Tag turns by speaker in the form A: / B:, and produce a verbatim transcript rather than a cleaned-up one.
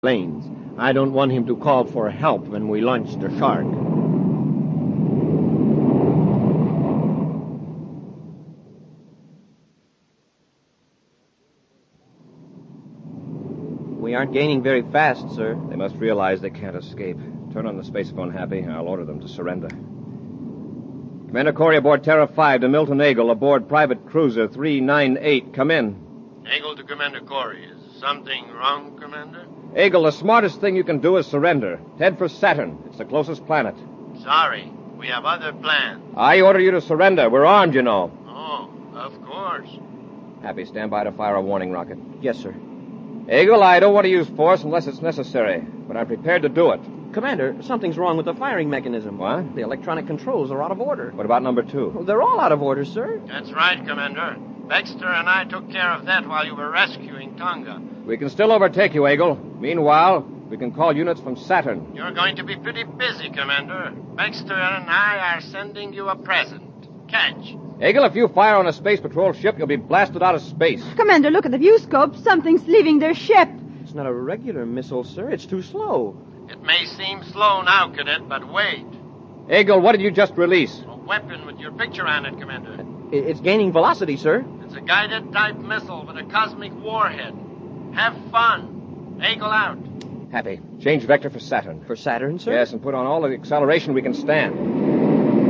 A: planes. I don't want him to call for help when we launch the Shark.
B: We aren't gaining very fast, sir.
C: They must realize they can't escape. Turn on the spacephone, Happy, and I'll order them to surrender. Commander Corey aboard Terra five to Milton Eagle aboard Private Cruiser three nine eight. Come in.
D: Eagle to Commander Corey. Is something wrong, Commander?
C: Eagle, the smartest thing you can do is surrender. Head for Saturn. It's the closest planet.
D: Sorry. We have other plans.
C: I order you to surrender. We're armed, you know.
D: Oh, of course.
C: Happy, stand by to fire a warning rocket.
B: Yes, sir.
C: Eagle, I don't want to use force unless it's necessary, but I'm prepared to do it.
B: Commander, something's wrong with the firing mechanism.
C: What?
B: The electronic controls are out of order.
C: What about number two?
B: Well, they're all out of order, sir.
D: That's right, Commander. Baxter and I took care of that while you were rescuing Tonga.
C: We can still overtake you, Eagle. Meanwhile, we can call units from Saturn.
D: You're going to be pretty busy, Commander. Baxter and I are sending you a present. Catch.
C: Eagle, if you fire on a space patrol ship, you'll be blasted out of space.
E: Commander, look at the viewscope. Something's leaving their ship.
B: It's not a regular missile, sir. It's too slow.
D: It may seem slow now, Cadet, but wait.
C: Eagle, what did you just release?
D: A weapon with your picture on it, Commander.
B: It's gaining velocity, sir.
D: It's a guided type missile with a cosmic warhead. Have fun. Eagle out.
C: Happy, change vector for Saturn.
B: For Saturn, sir?
C: Yes, and put on all the acceleration we can stand.